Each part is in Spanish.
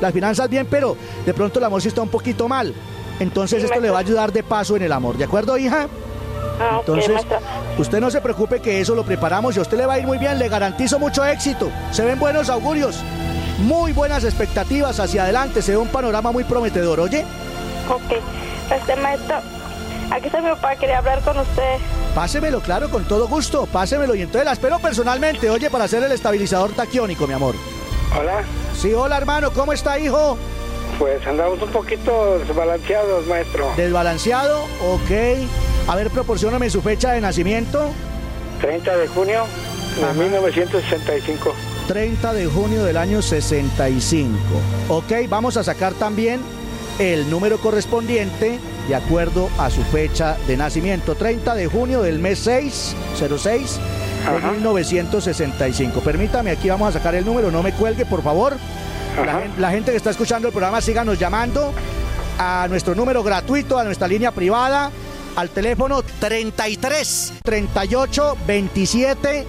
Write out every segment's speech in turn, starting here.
las finanzas bien, pero de pronto el amor sí está un poquito mal. Entonces Sí, esto le va a ayudar de paso en el amor, ¿de acuerdo, hija? Entonces, maestro. usted no se preocupe que eso lo preparamos y a usted le va a ir muy bien, le garantizo mucho éxito. Se ven buenos augurios, muy buenas expectativas hacia adelante, se ve un panorama muy prometedor, ¿oye? Ok. Maestro, aquí está mi papá, quería hablar con usted. Pásemelo, claro, con todo gusto, pásemelo y entonces la espero personalmente, oye, para hacer el estabilizador taquiónico, mi amor. Hola. Sí, hola, hermano, ¿cómo está, hijo? Pues andamos un poquito desbalanceados, maestro. ¿Desbalanceado? Ok. A ver, proporcióname su fecha de nacimiento. 30 de junio de 1965. 30 de junio del año 65. Ok, vamos a sacar también el número correspondiente de acuerdo a su fecha de nacimiento. 30 de junio del mes 6, 06 de 1965. Permítame, aquí vamos a sacar el número, no me cuelgue, por favor. La gente que está escuchando el programa, síganos llamando a nuestro número gratuito, a nuestra línea privada, al teléfono 33 38 27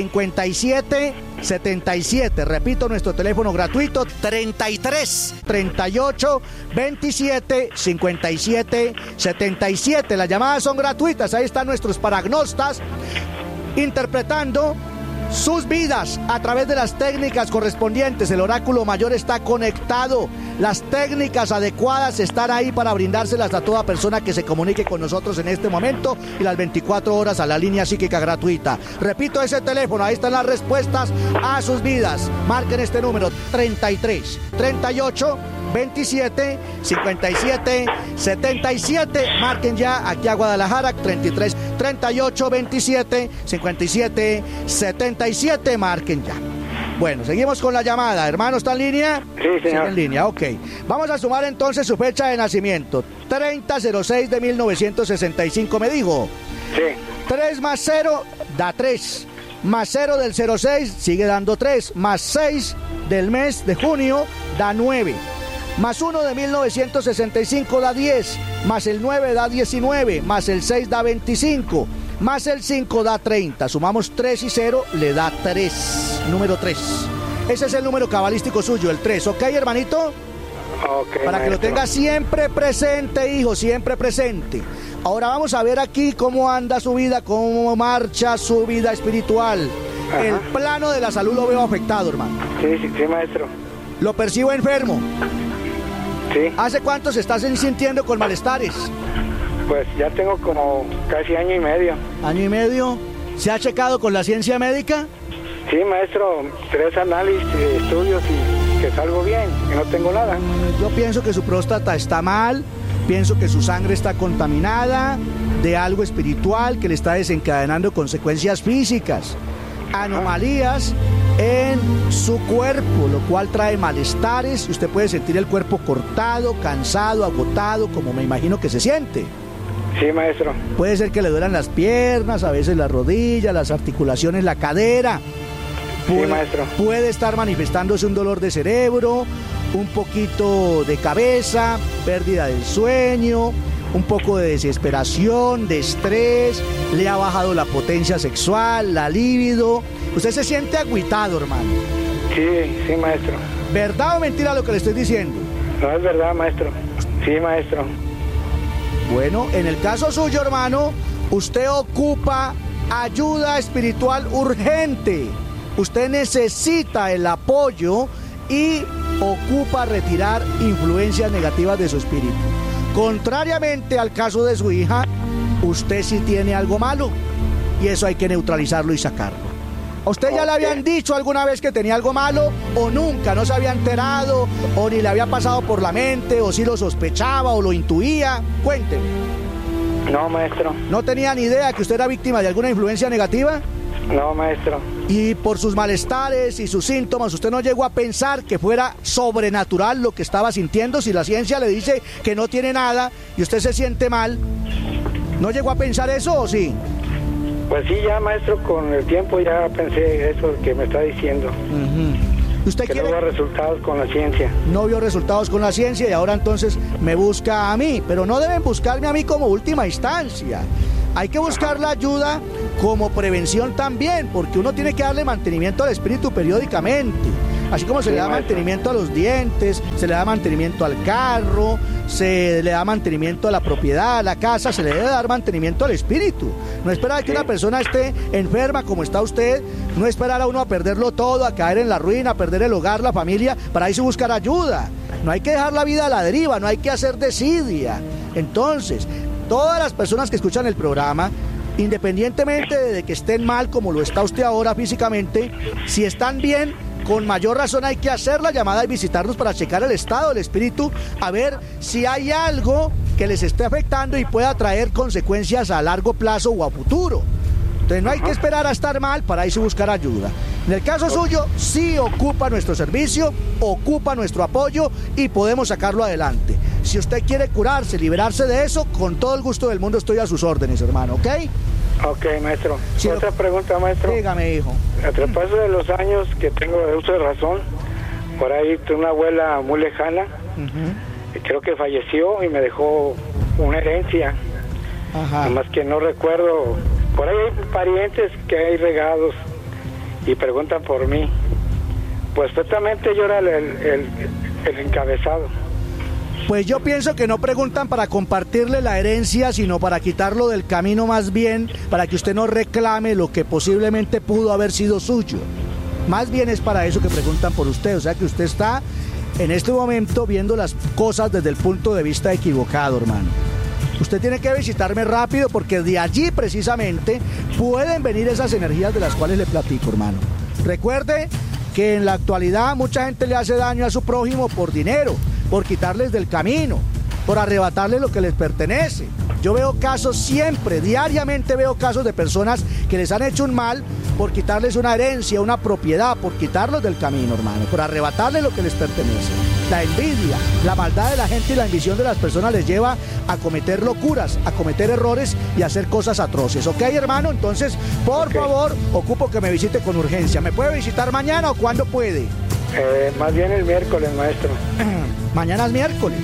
57 77. Repito, nuestro teléfono gratuito 33 38 27 57 77. Las llamadas son gratuitas, ahí están nuestros paragnostas interpretando sus vidas a través de las técnicas correspondientes. El oráculo mayor está conectado. Las técnicas adecuadas están ahí para brindárselas a toda persona que se comunique con nosotros en este momento y las 24 horas a la línea psíquica gratuita. Repito ese teléfono, ahí están las respuestas a sus vidas. Marquen este número 33 38 27 57 77. Marquen ya aquí a Guadalajara 33 38 27 57 77. Marquen ya. Bueno, seguimos con la llamada. ¿Hermano está en línea? Sí, señor. Sigue en línea, ok. Vamos a sumar entonces su fecha de nacimiento. 30/06 de 1965, me dijo. Sí. 3 más 0 da 3. Más 0 del 06 sigue dando 3. Más 6 del mes de junio da 9. Más 1 de 1965 da 10. Más el 9 da 19. Más el 6 da 25. Más el 5 da 30. Sumamos 3 y 0, le da 3. Número 3. Ese es el número cabalístico suyo, el 3. ¿Ok, hermanito? Ok, Para que lo tenga siempre presente, hijo, siempre presente. Ahora vamos a ver aquí cómo anda su vida, cómo marcha su vida espiritual. Ajá. El plano de la salud lo veo afectado, hermano. Sí, maestro. Lo percibo enfermo. Sí. ¿Hace cuánto se está sintiendo con malestares? Pues ya tengo como casi año y medio. ¿Año y medio? ¿Se ha checado con la ciencia médica? Sí, maestro, 3 análisis, estudios y que salgo bien, que no tengo nada. Yo pienso que su próstata está mal, pienso que su sangre está contaminada de algo espiritual que le está desencadenando consecuencias físicas, anomalías en su cuerpo, lo cual trae malestares y usted puede sentir el cuerpo cortado, cansado, agotado, como me imagino que se siente. Sí, maestro. Puede ser que le duelan las piernas, a veces las rodillas, las articulaciones, la cadera. Sí, maestro. Puede estar manifestándose un dolor de cerebro, un poquito de cabeza, pérdida del sueño, un poco de desesperación, de estrés, le ha bajado la potencia sexual, la libido. Usted se siente agüitado, hermano. Sí, maestro. ¿Verdad o mentira lo que le estoy diciendo? No es verdad, maestro. Sí, maestro. Bueno, en el caso suyo, hermano, usted ocupa ayuda espiritual urgente. Usted necesita el apoyo y ocupa retirar influencias negativas de su espíritu. Contrariamente al caso de su hija, usted sí tiene algo malo y eso hay que neutralizarlo y sacarlo. ¿A usted ya le habían dicho alguna vez que tenía algo malo o nunca? ¿No se había enterado o ni le había pasado por la mente o si lo sospechaba o lo intuía? Cuénteme. No, maestro. ¿No tenía ni idea que usted era víctima de alguna influencia negativa? No, maestro. Y por sus malestares y sus síntomas, ¿usted no llegó a pensar que fuera sobrenatural lo que estaba sintiendo? Si la ciencia le dice que no tiene nada y usted se siente mal, ¿no llegó a pensar eso o sí? Pues sí, ya, maestro, con el tiempo ya pensé eso que me está diciendo. ¿Usted que quiere... no veo resultados con la ciencia. No vio resultados con la ciencia y ahora entonces me busca a mí, pero no deben buscarme a mí como última instancia. Hay que buscar la ayuda como prevención también, porque uno tiene que darle mantenimiento al espíritu periódicamente. Así como se le da mantenimiento a los dientes, se le da mantenimiento al carro, se le da mantenimiento a la propiedad, a la casa, se le debe dar mantenimiento al espíritu. No esperar que una persona esté enferma como está usted, no esperar a uno a perderlo todo, a caer en la ruina, a perder el hogar, la familia, para irse a buscar ayuda. No hay que dejar la vida a la deriva, no hay que hacer desidia. Entonces, todas las personas que escuchan el programa, independientemente de que estén mal como lo está usted ahora físicamente, si están bien, con mayor razón hay que hacer la llamada y visitarnos para checar el estado del espíritu, a ver si hay algo que les esté afectando y pueda traer consecuencias a largo plazo o a futuro. Entonces no hay que esperar a estar mal para irse a buscar ayuda. En el caso suyo, sí ocupa nuestro servicio, ocupa nuestro apoyo y podemos sacarlo adelante. Si usted quiere curarse, liberarse de eso, con todo el gusto del mundo estoy a sus órdenes, hermano, ¿ok? Ok, maestro. Sí, otra pregunta, maestro. Dígame, hijo. A paso de los años que tengo de uso de razón, por ahí tuve una abuela muy lejana, creo que falleció y me dejó una herencia. Ajá. Nomás que no recuerdo. Por ahí hay parientes que hay regados y preguntan por mí. Pues perfectamente yo era el encabezado. Pues yo pienso que no preguntan para compartirle la herencia, sino para quitarlo del camino, más bien para que usted no reclame lo que posiblemente pudo haber sido suyo. Más bien es para eso que preguntan por usted, o sea que usted está en este momento viendo las cosas desde el punto de vista equivocado, hermano. Usted tiene que visitarme rápido porque de allí precisamente pueden venir esas energías de las cuales le platico, hermano. Recuerde que en la actualidad mucha gente le hace daño a su prójimo por dinero, por quitarles del camino, por arrebatarles lo que les pertenece. Yo veo casos siempre, diariamente veo casos de personas que les han hecho un mal por quitarles una herencia, una propiedad, por quitarlos del camino, hermano, por arrebatarles lo que les pertenece. La envidia, la maldad de la gente y la ambición de las personas les lleva a cometer locuras, a cometer errores y a hacer cosas atroces. ¿Ok, hermano? Entonces, por favor, ocupo que me visite con urgencia. ¿Me puede visitar mañana o cuándo puede? Más bien el miércoles, maestro. Mañana es miércoles.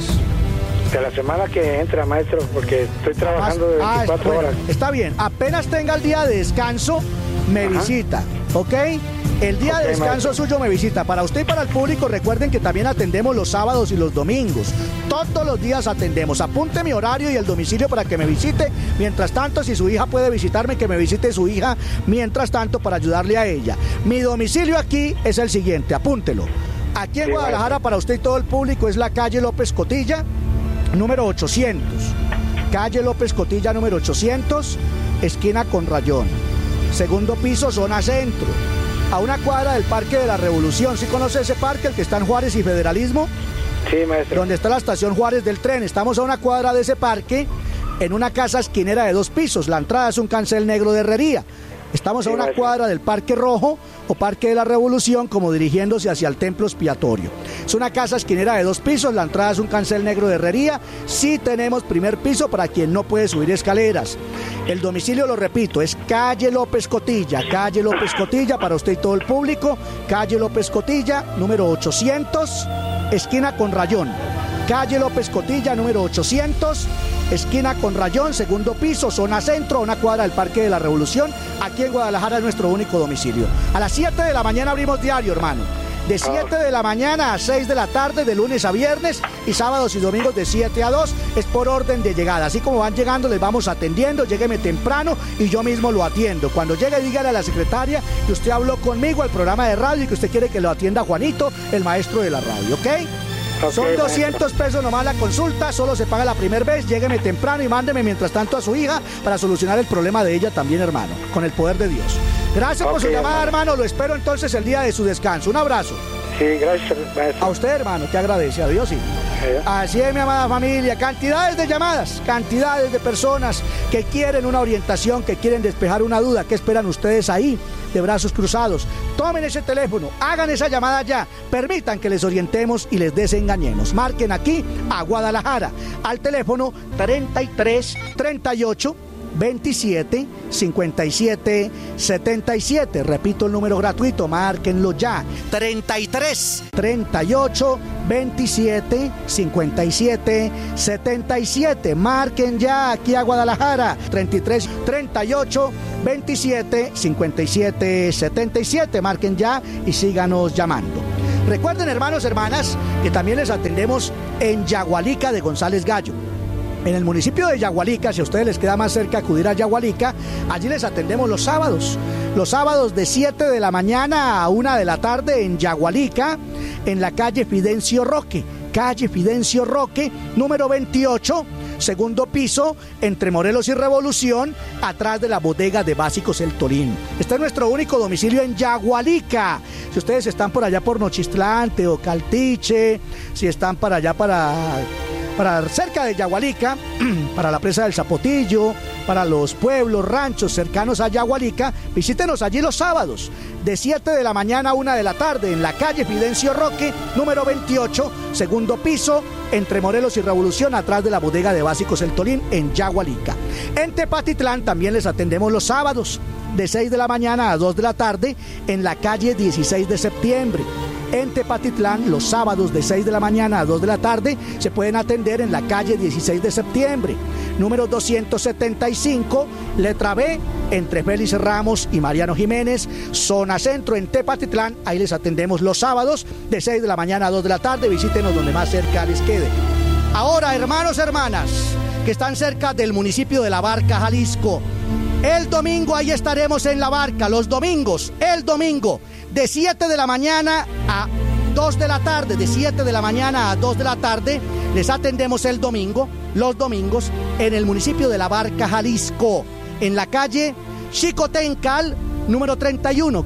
De la semana que entra, maestro, porque estoy trabajando de 24 horas. Está bien, apenas tenga el día de descanso, me visita, ¿ok? El día de descanso suyo me visita. Para usted y para el público, recuerden que también atendemos los sábados y los domingos. Todos los días atendemos. Apunte mi horario y el domicilio para que me visite. Mientras tanto, si su hija puede visitarme, que me visite su hija. Mientras tanto, para ayudarle a ella. Mi domicilio aquí es el siguiente, apúntelo. Aquí en Guadalajara, para usted y todo el público, es la calle López Cotilla, número 800. Calle López Cotilla, número 800, esquina con Rayón. Segundo piso, zona centro. A una cuadra del Parque de la Revolución. ¿Sí conoce ese parque, el que está en Juárez y Federalismo? Sí, maestro. Donde está la estación Juárez del tren. Estamos a una cuadra de ese parque, en una casa esquinera de 2 pisos. La entrada es un cancel negro de herrería. Estamos a una cuadra del Parque Rojo o Parque de la Revolución, como dirigiéndose hacia el templo expiatorio. Es una casa esquinera de 2 pisos, la entrada es un cancel negro de herrería. Sí tenemos primer piso para quien no puede subir escaleras. El domicilio, lo repito, es calle López Cotilla, para usted y todo el público. Calle López Cotilla, número 800, esquina con Rayón. Calle López Cotilla, número 800, esquina con Rayón, segundo piso, zona centro, una cuadra del Parque de la Revolución. Aquí en Guadalajara es nuestro único domicilio. A las 7 de la mañana abrimos diario, hermano. De 7 de la mañana a 6 de la tarde, de lunes a viernes, y sábados y domingos de 7 a 2, es por orden de llegada. Así como van llegando, les vamos atendiendo. Llégueme temprano y yo mismo lo atiendo. Cuando llegue, dígale a la secretaria que usted habló conmigo al programa de radio y que usted quiere que lo atienda Juanito, el maestro de la radio, ¿ok? Son 200 pesos nomás la consulta, solo se paga la primera vez. Llégueme temprano y mándeme mientras tanto a su hija para solucionar el problema de ella también, hermano, con el poder de Dios. Gracias por su llamada, hermano. Lo espero entonces el día de su descanso. Un abrazo. Sí, gracias, maestro. A usted, hermano, que agradece. Adiós, sí. Así es, mi amada familia. Cantidades de llamadas, cantidades de personas que quieren una orientación, que quieren despejar una duda. ¿Qué esperan ustedes ahí, de brazos cruzados? Tomen ese teléfono, hagan esa llamada ya. Permitan que les orientemos y les desengañemos. Marquen aquí a Guadalajara al teléfono 33 38 27 57 77. Repito el número gratuito, márquenlo ya. 33 38 27 57 77. Marquen ya aquí a Guadalajara. 33 38 27 57 77. Marquen ya y síganos llamando. Recuerden, hermanos, hermanas, que también les atendemos en Yagualica de González Gallo. En el municipio de Yagualica, si a ustedes les queda más cerca acudir a Yagualica, allí les atendemos los sábados de 7 de la mañana a 1 de la tarde en Yagualica, en la calle Fidencio Roque, número 28, segundo piso, entre Morelos y Revolución, atrás de la bodega de Básicos El Tolín. Este es nuestro único domicilio en Yagualica. Si ustedes están por allá por Nochistlán, Teocaltiche, si están para allá para cerca de Yagualica, para la presa del Zapotillo, para los pueblos, ranchos cercanos a Yagualica, visítenos allí los sábados, de 7 de la mañana a 1 de la tarde, en la calle Fidencio Roque, número 28, segundo piso, entre Morelos y Revolución, atrás de la bodega de Básicos El Tolín, en Yagualica. En Tepatitlán también les atendemos los sábados, de 6 de la mañana a 2 de la tarde, en la calle 16 de septiembre. En Tepatitlán, los sábados de 6 de la mañana a 2 de la tarde, se pueden atender en la calle 16 de septiembre, número 275, letra B, entre Félix Ramos y Mariano Jiménez, zona centro en Tepatitlán. Ahí les atendemos los sábados de 6 de la mañana a 2 de la tarde. Visítenos donde más cerca les quede. Ahora, hermanos, hermanas, que están cerca del municipio de La Barca, Jalisco, el domingo ahí estaremos en La Barca, el domingo, de 7 de la mañana a 2 de la tarde, les atendemos los domingos, en el municipio de La Barca, Jalisco, en la calle Xicotencal, número 31,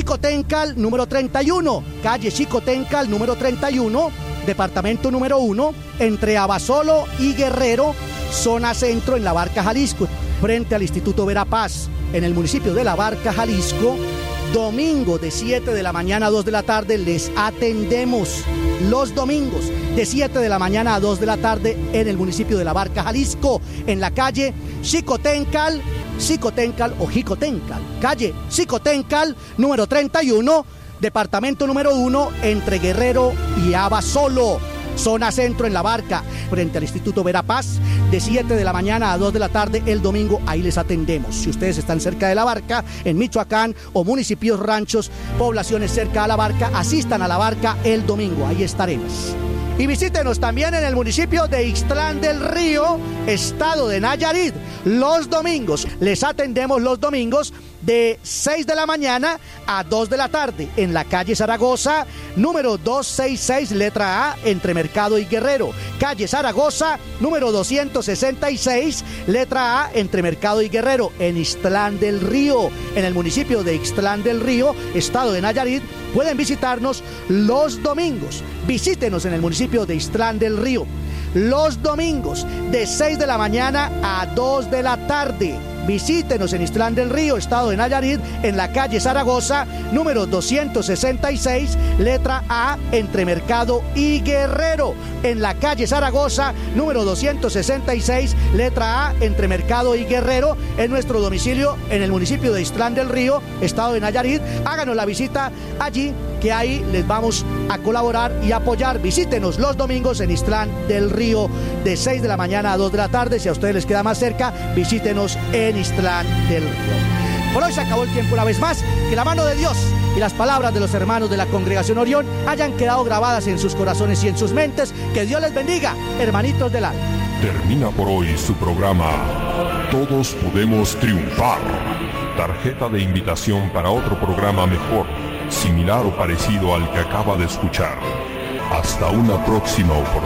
departamento número 1, entre Abasolo y Guerrero, zona centro en La Barca, Jalisco, frente al Instituto Verapaz, en el municipio de La Barca, Jalisco. Domingo de 7 de la mañana a 2 de la tarde les atendemos. Los domingos de 7 de la mañana a 2 de la tarde en el municipio de La Barca, Jalisco, en la calle Xicotencal, calle Xicotencal, número 31, departamento número 1, entre Guerrero y Abasolo, zona centro en La Barca, frente al Instituto Verapaz, de 7 de la mañana a 2 de la tarde el domingo. Ahí les atendemos. Si ustedes están cerca de La Barca, en Michoacán, o municipios, ranchos, poblaciones cerca a La Barca, asistan a La Barca el domingo. Ahí estaremos. Y visítenos también en el municipio de Ixtlán del Río, estado de Nayarit, los domingos. Les atendemos los domingos de 6 de la mañana a 2 de la tarde en la calle Zaragoza, número 266, letra A, entre Mercado y Guerrero. Calle Zaragoza, número 266, letra A, entre Mercado y Guerrero, en Ixtlán del Río, en el municipio de Ixtlán del Río, estado de Nayarit. Pueden visitarnos los domingos. Visítenos en el municipio de Ixtlán del Río los domingos de 6 de la mañana a 2 de la tarde. Visítenos en Ixtlán del Río, estado de Nayarit, en la calle Zaragoza, número 266, letra A, entre Mercado y Guerrero. En la calle Zaragoza, número 266, letra A, entre Mercado y Guerrero, en nuestro domicilio en el municipio de Ixtlán del Río, estado de Nayarit. Háganos la visita allí, que ahí les vamos a colaborar y apoyar. Visítenos los domingos en Ixtlán del Río, de 6 de la mañana a 2 de la tarde. Si a ustedes les queda más cerca, visítenos en Ixtlán del Río. Por hoy se acabó el tiempo una vez más. Que la mano de Dios y las palabras de los hermanos de la Congregación Orión hayan quedado grabadas en sus corazones y en sus mentes. Que Dios les bendiga, hermanitos del alma. Termina por hoy su programa Todos Podemos Triunfar. Tarjeta de invitación para otro programa mejor, similar o parecido al que acaba de escuchar. Hasta una próxima oportunidad.